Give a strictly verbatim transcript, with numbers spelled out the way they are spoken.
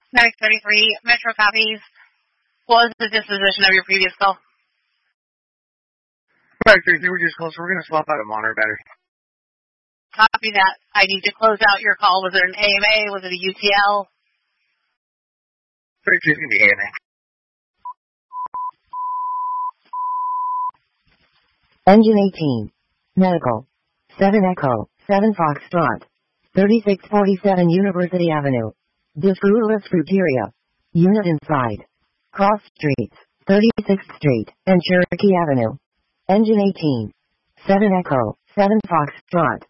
nine thirty-three, Metro copies. What was the disposition of your previous call? Right, Tracy, we're just close. We're going to swap out a monitor battery. Copy that. I need to close out your call. Was it an A M A? Was it a U T L? Right, Tracy, it's going to be A M A. Engine eighteen. Medical. seven Echo, seven Foxtrot. thirty-six forty-seven University Avenue. Disfrulas Fruteria. Unit inside. Cross Streets, thirty-sixth Street, and Cherokee Avenue. Engine eighteen. seven Echo, seven Foxtrot.